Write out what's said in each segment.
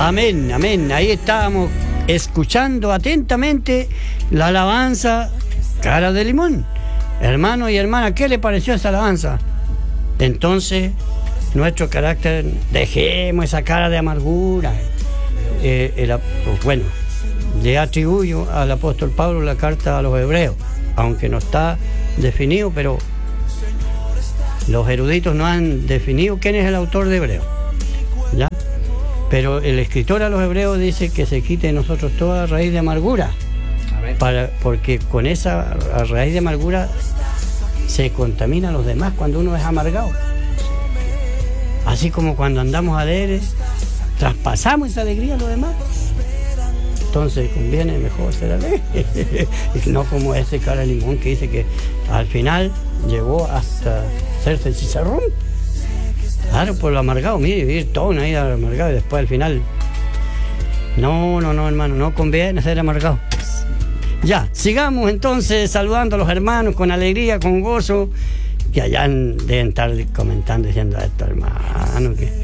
Amén, amén. Ahí estábamos escuchando atentamente la alabanza Cara de Limón. Hermano y hermana, ¿qué le pareció esa alabanza? Entonces, nuestro carácter, dejemos esa cara de amargura. Bueno, le atribuyo al apóstol Pablo la carta a los hebreos, aunque no está definido, pero los eruditos no han definido quién es el autor de Hebreos, ¿ya? Pero el escritor a los hebreos dice que se quite de nosotros toda raíz de amargura, porque con esa raíz de amargura se contamina a los demás cuando uno es amargado. Así como cuando andamos alegres, traspasamos esa alegría a los demás. Entonces conviene mejor ser alegre. No como ese Cara de Limón que dice que al final llegó hasta hacerse chicharrón. Claro, por lo amargado, mire, vivir toda una vida amargado y después al final. No, hermano, no conviene ser amargado. Ya, sigamos entonces saludando a los hermanos con alegría, con gozo, que allá deben estar comentando diciendo a estos hermanos que...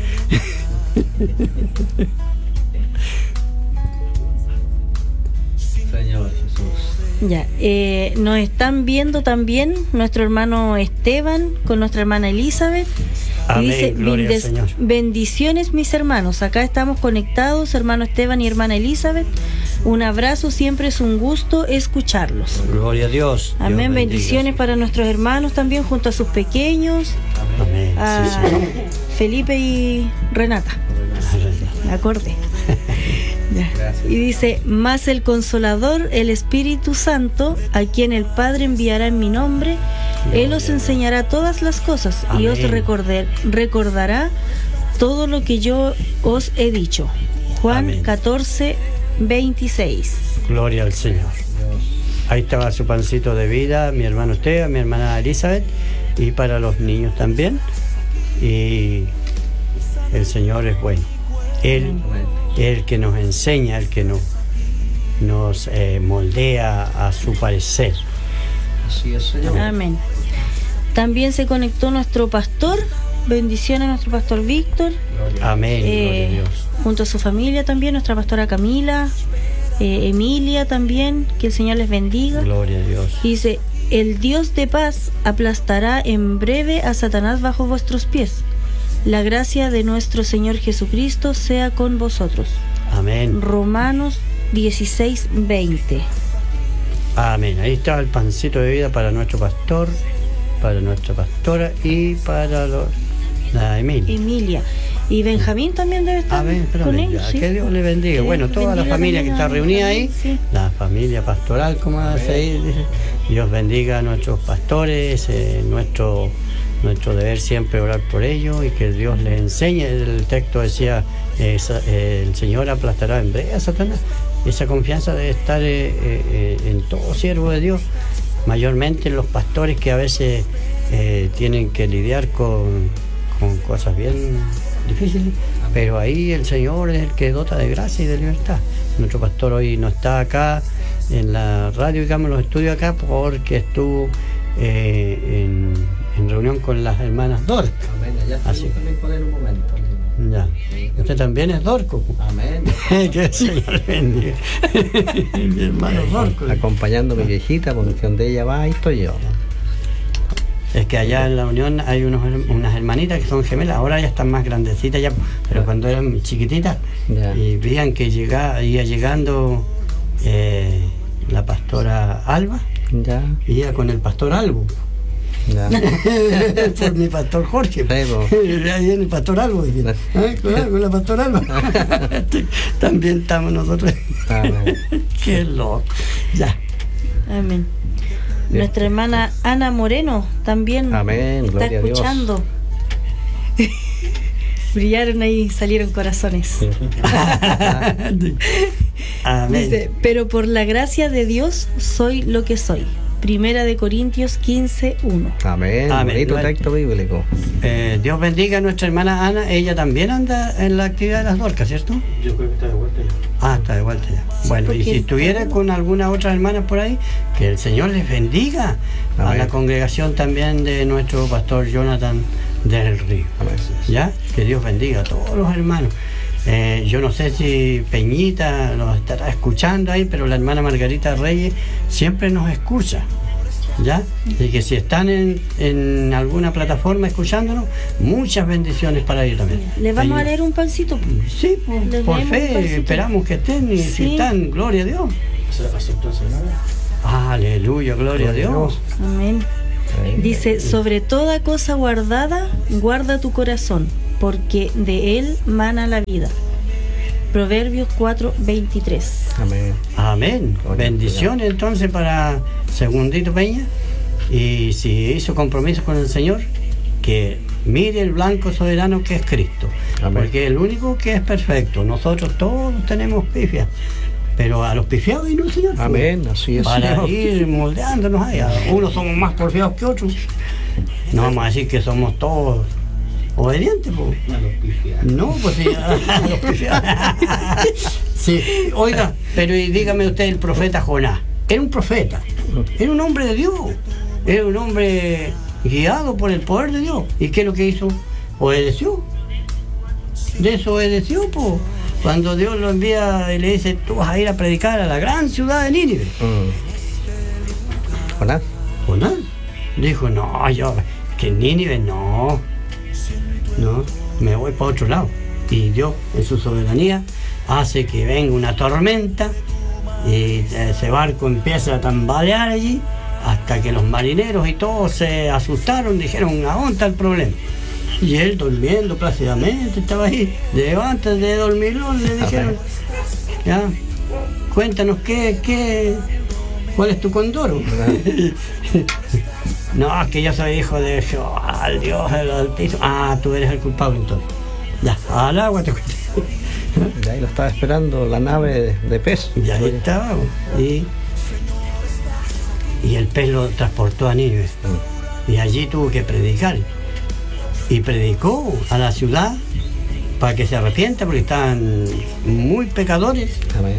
Señor Jesús. Ya, nos están viendo también nuestro hermano Esteban con nuestra hermana Elizabeth. Amén, Y dice, gloria al Señor. bendiciones mis hermanos, acá estamos conectados, hermano Esteban y hermana Elizabeth. Un abrazo, siempre es un gusto escucharlos. Gloria a Dios. Amén, Dios bendiciones bendiga. para nuestros hermanos también junto a sus pequeños, Amén. a Sí, sí. Felipe y Renata. Me acordé. Ya. Gracias. Y dice, más el Consolador, el Espíritu Santo, a quien el Padre enviará en mi nombre, Él os enseñará todas las cosas y os Amén. recordará todo lo que yo os he dicho. Juan Amén. 14, 26. Gloria al Señor. Ahí estaba su pancito de vida, mi hermano Esteban, mi hermana Elizabeth, y para los niños también. Y el Señor es bueno. Él es el que nos enseña, el que nos moldea a su parecer. Así es, Señor. Amén. También se conectó nuestro pastor. Bendiciones a nuestro pastor Víctor. Amén, gloria a Dios. Junto a su familia también, nuestra pastora Camila, Emilia también, que el Señor les bendiga. Gloria a Dios. Dice, el Dios de paz aplastará en breve a Satanás bajo vuestros pies. La gracia de nuestro Señor Jesucristo sea con vosotros. Amén. Romanos 16, 20. Amén. Ahí está el pancito de vida para nuestro pastor, para nuestra pastora y para la Emilia. Y Benjamín también debe estar Amén, con ellos. ya, ¿sí? que Dios le bendiga. Que Bueno, Dios toda la bendiga familia que también está a reunida ahí, Benjamín, sí. la familia pastoral, como hace ahí, dice, Dios bendiga a nuestros pastores, nuestro deber siempre orar por ellos y que Dios les enseñe. El texto decía, el Señor aplastará en breve a Satanás. Esa confianza debe estar en todo siervo de Dios, mayormente en los pastores que a veces tienen que lidiar con cosas bien difíciles, pero ahí el Señor es el que dota de gracia y de libertad. Nuestro pastor hoy no está acá en la radio, digamos, en los estudios acá, porque estuvo en reunión con las hermanas Dorca. Amén. Allá Así. estamos también con él un momento. Ya. Usted también es Dorco. Amén. Que el Señor bendiga. Mi hermano Dorco. Acompañando a mi viejita, porque donde ella va, ahí estoy yo. Es que allá en la Unión hay unas hermanitas que son gemelas, ahora ya están más grandecitas ya, pero cuando eran chiquititas, Ya. y veían que iba llegando la pastora Alba, Ya. iba con el pastor Albo, Ya. por mi pastor Jorge. Sí, po. Ahí viene el pastor Albo, dije, claro, con la pastora Alba. También estamos nosotros. Amén. Qué loco. Ya. Amén. Bien. Nuestra hermana Ana Moreno también Amén, está gloria a Dios. escuchando. Brillaron ahí, salieron corazones. Amén. Dice, pero por la gracia de Dios soy lo que soy. Primera de Corintios 15, 1. Amén. Amén. Bonito texto bíblico. Dios bendiga a nuestra hermana Ana. Ella también anda en la actividad de las Dorcas, ¿cierto? Yo creo que está de vuelta ya. Ah, está de vuelta ya. Bueno, y porque si estuviera con alguna otra hermana por ahí, que el Señor les bendiga a Amén. la congregación también de nuestro pastor Jonathan del Río. Amén. ¿Ya? Que Dios bendiga a todos los hermanos. Yo no sé si Peñita nos estará escuchando ahí, pero la hermana Margarita Reyes siempre nos escucha, ¿ya? Y que si están en alguna plataforma escuchándonos, muchas bendiciones para ellos también. ¿Les vamos a leer un pancito? Sí, por Les leemos un fe, pancito. esperamos que estén, y Sí. si están, gloria a Dios. ¿Se la pasó entonces, hermana? Aleluya, gloria a Dios. Amén. Dice, sobre toda cosa guardada, guarda tu corazón, porque de él mana la vida. Proverbios 4:23. Amén. Amén. Gloria Bendiciones entonces para Segundito Peña. Y si hizo compromiso con el Señor, que mire el blanco soberano que es Cristo. Amén. Porque es el único que es perfecto. Nosotros todos tenemos pifias, pero a los pifiados vino el Señor. Amén, así es, Para Señor. ir moldeándonos ahí. Unos somos más porfiados que otros. No vamos a decir que somos todos obedientes, pues. No, pues sí, a los pifiados. Sí, oiga, pero y dígame usted, el profeta Jonás, era un profeta, era un hombre de Dios, era un hombre guiado por el poder de Dios. ¿Y qué es lo que hizo? Obedeció. Desobedeció, pues. Cuando Dios lo envía y le dice, tú vas a ir a predicar a la gran ciudad de Nínive. Jonás. Jonás dijo, no, yo, que Nínive no, me voy para otro lado. Y Dios, en su soberanía, hace que venga una tormenta y ese barco empieza a tambalear allí, hasta que los marineros y todos se asustaron, dijeron, ¿a dónde está el problema? Y él durmiendo plácidamente, estaba ahí, levántate de dormilón, le dijeron, ya, cuéntanos cuál es tu condoro. No, es que yo soy hijo de Jehová, el Dios, el Altísimo. Tú eres el culpable entonces. Ya, al agua te cuento. Y ahí lo estaba esperando la nave de pez. Y ahí estaba, y el pez lo transportó a Nínive. Y allí tuvo que predicar. Y predicó a la ciudad para que se arrepienta, porque estaban muy pecadores. Amén.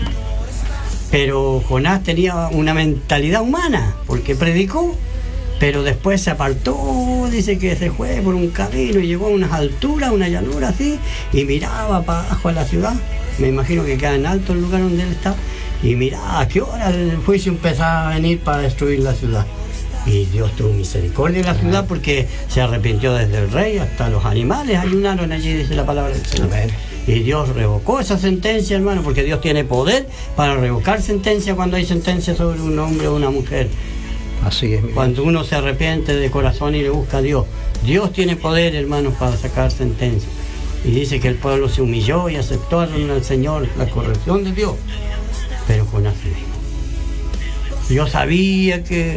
Pero Jonás tenía una mentalidad humana, porque predicó, pero después se apartó, dice que se fue por un camino y llegó a unas alturas, una llanura así, y miraba para abajo a la ciudad. Me imagino que queda en alto el lugar donde él estaba, y miraba a qué hora el juicio empezaba a venir para destruir la ciudad. Y Dios tuvo misericordia de la ciudad, porque se arrepintió desde el rey hasta los animales, ayunaron allí, dice la palabra del Señor. Amén. Y Dios revocó esa sentencia, hermano, porque Dios tiene poder para revocar sentencia cuando hay sentencia sobre un hombre o una mujer. Así es, mi Cuando uno se arrepiente de corazón y le busca a Dios, Dios tiene poder, hermanos, para sacar sentencia. Y dice que el pueblo se humilló y aceptó al Señor, la corrección de Dios. Pero Jonás no. Yo sabía que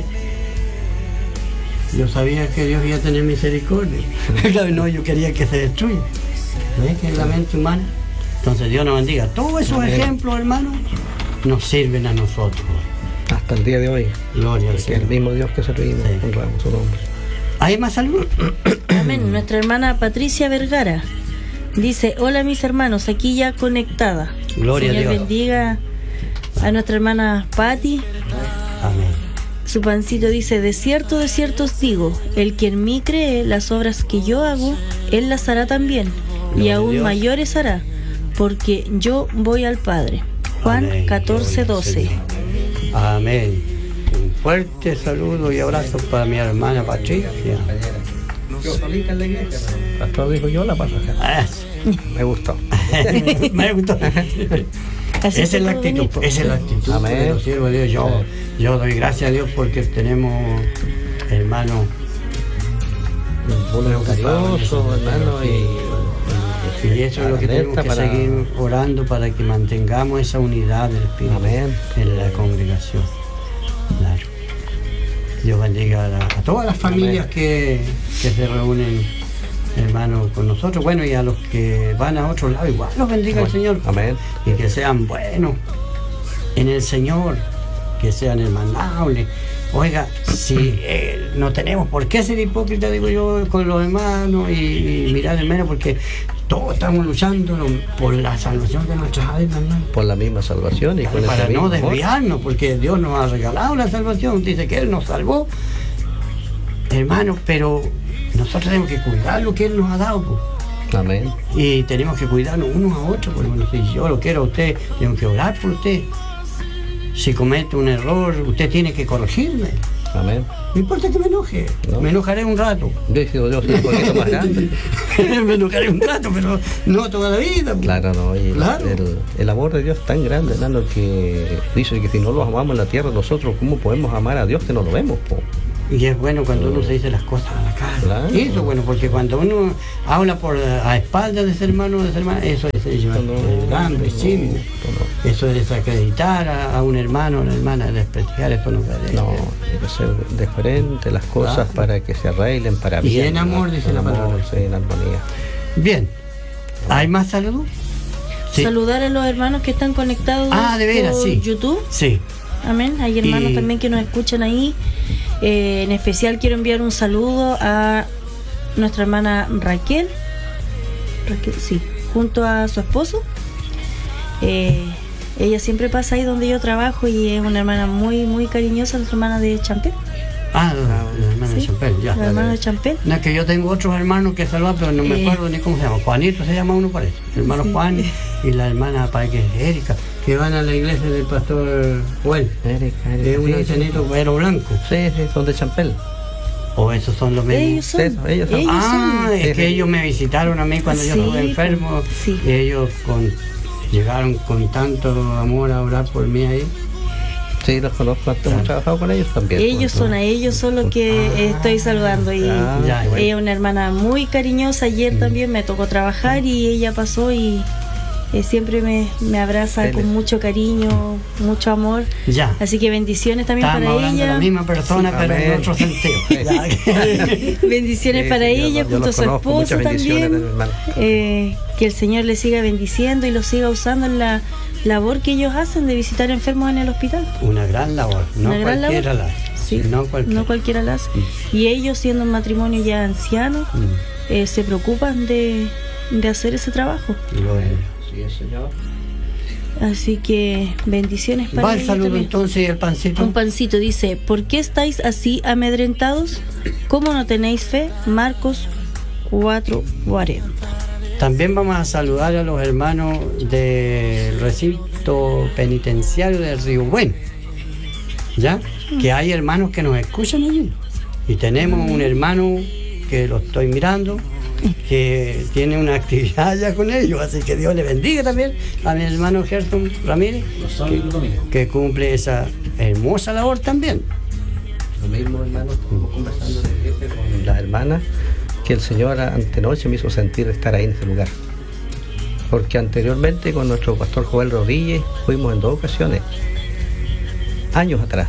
Dios iba a tener misericordia. No, yo quería que se destruya. ¿Ves que es la mente humana? Entonces Dios nos bendiga. Todos esos Amén. ejemplos, hermanos, nos sirven a nosotros. Hasta el día de hoy. Gloria al Que el Señor. mismo Dios que servimos, Sí. honramos su nombre. ¿Hay más saludos? Amén. Nuestra hermana Patricia Vergara dice, hola mis hermanos, aquí ya conectada. Gloria a Señor Dios. bendiga a nuestra hermana Patti. Amén. Su pancito dice, de cierto os digo, el que en mí cree las obras que yo hago, él las hará también, y Gloria a aún Dios. mayores hará, porque yo voy al Padre. Juan Amén. 14:12. Gloria al Señor. Amén. Un fuerte saludo y abrazo para mi hermana Patricia. Yo solita en la iglesia, pero el pastor dijo, yo la paso acá. Eso. Me gustó. Me gustó. Así Esa es la todo actitud, bonito. esa es la actitud Amén. de los siervos de Dios. Yo doy gracias a Dios porque tenemos hermanos Voluntarioso, hermano, y eso es lo que tenemos que seguir orando, para que mantengamos esa unidad del Espíritu Amén. en la congregación. Claro. Dios bendiga a todas las familias que se reúnen, hermanos, con nosotros. Bueno, y a los que van a otro lado, igual los bendiga el Señor. Amén. Y que sean buenos en el Señor, que sean hermanables. Oiga, si no tenemos por qué ser hipócritas, digo yo, con los hermanos y mirar en menos, porque todos estamos luchando por la salvación de nuestras almas, hermano. Por la misma salvación y con ese Para mismo no amor. desviarnos, porque Dios nos ha regalado la salvación, dice que Él nos salvó, hermanos, pero nosotros tenemos que cuidar lo que Él nos ha dado, pues. Amén. Y tenemos que cuidarnos unos a otros, porque bueno, si yo lo quiero a usted, tengo que orar por usted. Si comete un error, usted tiene que corregirme. Amén. No importa que me enoje, No. me enojaré un rato. Yo soy un poquito más grande. Me enojaré un rato, pero no toda la vida. Claro, no. Y Claro. el amor de Dios es tan grande, hermano, que dice que si no los amamos en la tierra, nosotros, ¿cómo podemos amar a Dios que no lo vemos? Po? Y es bueno cuando uno se dice las cosas a la cara. Claro. Eso es bueno, porque cuando uno habla a espaldas de ese hermano o de esa hermana, eso es grande, sí. Eso es desacreditar a un hermano o una hermana, desprestigiar, esto no puede. No, hay que ser diferente las cosas para que se arreglen para Y bien. en amor, dice la palabra. Sí, en armonía. Bien, ¿hay más saludos? Sí. Saludar a los hermanos que están conectados De veras, por sí. YouTube. Sí. Amén. Hay hermanos Y- también que nos escuchan ahí. En especial quiero enviar un saludo a nuestra hermana Raquel, sí, junto a su esposo. Ella siempre pasa ahí donde yo trabajo y es una hermana muy muy cariñosa, nuestra hermana de Champel. La hermana de Sí, Champel, ya. la hermana de Champel. No, que yo tengo otros hermanos que saludan, pero no me acuerdo ni cómo se llama. Juanito se llama uno, parece. El hermano Sí. Juan y la hermana, parece que es Erika, que van a la iglesia del pastor Joel. Erika, Es un ancianito pero blanco. Sí, son de Champel. O esos son los mismos. Ellos son. Eso, ellos son. Es que ellos me visitaron a mí cuando yo Sí, estuve enfermo. sí. Y ellos llegaron con tanto amor a orar por mí ahí. Sí, los conozco, hemos trabajado con ellos también. Ellos son a ellos son los que estoy saludando y Ya, bueno. ella es una hermana muy cariñosa. Ayer también me tocó trabajar y ella pasó y siempre me abraza con mucho cariño, mucho amor. Ya. Así que bendiciones también Estamos para hablando de ella. la misma persona, Sí, pero en amén. otro sentido. Ya. Bendiciones Sí, para sí, ella yo junto a los su conozco, esposo muchas bendiciones también. del hermano. Que el Señor le siga bendiciendo y lo siga usando en la labor que ellos hacen de visitar enfermos en el hospital. Una gran labor, no Una gran cualquiera labor. la hace. Sí, No cualquiera. no cualquiera la hace. Y ellos, siendo un matrimonio ya anciano, se preocupan de hacer ese trabajo. Bueno. Sí, Señor. Así que bendiciones para Va el ellos saludo también. entonces y el pancito. Un pancito dice: ¿por qué estáis así amedrentados? ¿Cómo no tenéis fe? Marcos 4:40. También vamos a saludar a los hermanos del recinto penitenciario del Río Bueno. ¿Ya? Que hay hermanos que nos escuchan allí. Y tenemos un hermano que lo estoy mirando, que tiene una actividad allá con ellos. Así que Dios le bendiga también a mi hermano Gerson Ramírez, que cumple esa hermosa labor también. Lo mismo, hermano, estuvimos conversando en la iglesia con las hermanas, que el Señor antenoche me hizo sentir estar ahí en ese lugar. Porque anteriormente con nuestro pastor Joel Rodríguez fuimos en 2 ocasiones, años atrás.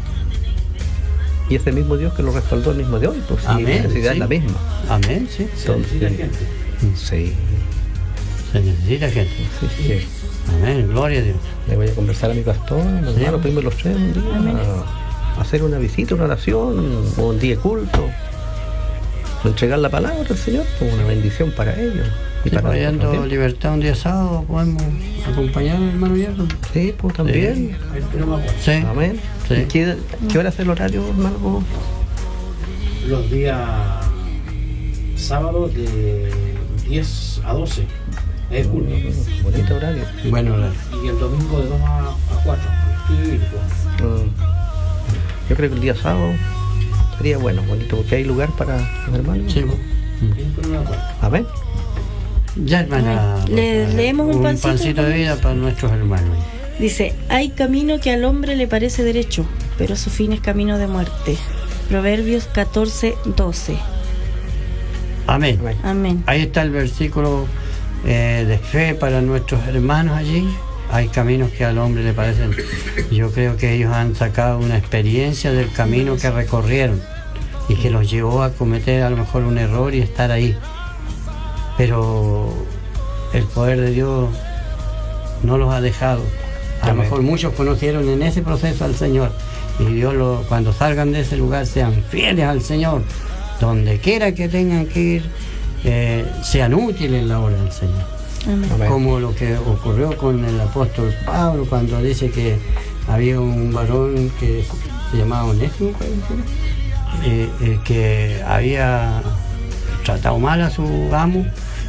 Y ese mismo Dios que lo respaldó el mismo de hoy, pues sí, Amén, la necesidad sí. es la misma. Amén, sí. Entonces, sí, Se necesita gente. sí, sí. Amén, gloria a Dios. Le voy a conversar a mi pastor, los Sí. hermanos primos los 3 un día, Amén. a hacer una visita, una oración, un día de culto, entregar la palabra al Señor como una bendición para ellos. Y Sí, para pues, nosotros yendo también. libertad un día sábado, podemos acompañar al hermano Gerson. Sí, pues también. Sí. Amén. Sí. ¿Y ¿Qué hora es el horario, hermano? Los días sábados de 10 a 12 es culto. Bonito horario. Bueno, Y el domingo de 2 a 4, estudio bíblico. Yo creo que el día sábado sería bueno, bonito, porque hay lugar para los hermanos. sí, pues. Siempre una cuarta. Amén. Ya, hermana. Le leemos un pancito de vida para nuestros hermanos. Dice: hay camino que al hombre le parece derecho, pero su fin es camino de muerte. Proverbios 14:12. Amén. Amén. Amén. Ahí está el versículo de fe para nuestros hermanos allí. Hay caminos que al hombre le parecen. Yo creo que ellos han sacado una experiencia del camino que recorrieron y que los llevó a cometer a lo mejor un error y estar ahí. Pero el poder de Dios no los ha dejado. A lo Amén. mejor muchos conocieron en ese proceso al Señor y Dios cuando salgan de ese lugar sean fieles al Señor, donde quiera que tengan que ir, sean útiles en la obra del Señor. Amén. Amén. Como lo que ocurrió con el apóstol Pablo cuando dice que había un varón que se llamaba Onésimo, que había tratado mal a su amo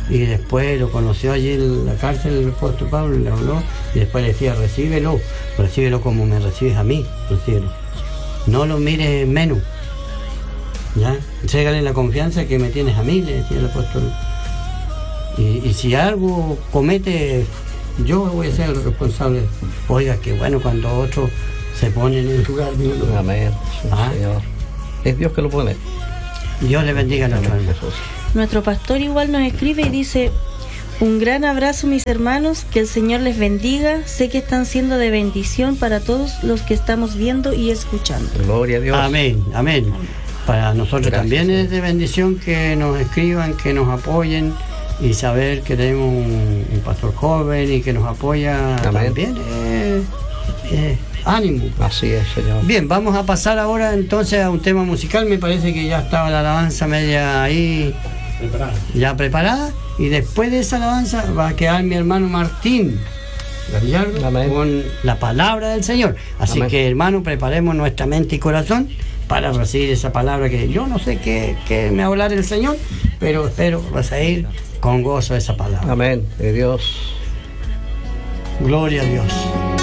y después lo conoció allí en la cárcel del apóstol Pablo y le habló, y después le decía, recíbelo como me recibes a mí, recíbelo. No lo mires menos, ¿ya? Entrégale la confianza que me tienes a mí, le decía el apóstol. Y si algo comete, yo voy a ser el responsable. Oiga, que bueno cuando otros se ponen en el lugar de uno. Amén. Señor. Es Dios que lo pone. Dios le bendiga a nuestro hermano. Nuestro pastor igual nos escribe y dice: un gran abrazo, mis hermanos, que el Señor les bendiga. Sé que están siendo de bendición para todos los que estamos viendo y escuchando. Gloria a Dios. Amén, amén. Para nosotros Gracias, también es de bendición que nos escriban, que nos apoyen, y saber que tenemos un pastor joven y que nos apoya. Amén. También. Ánimo. Así es, Señor. Bien, vamos a pasar ahora entonces a un tema musical. Me parece que ya estaba la alabanza media ahí ya preparada, y después de esa alabanza va a quedar mi hermano Martín Gallardo con la palabra del Señor. Así Amén. Que, hermano, preparemos nuestra mente y corazón para recibir esa palabra, que yo no sé qué me va a hablar el Señor, pero espero recibir con gozo esa palabra. Amén. De Dios. Gloria a Dios.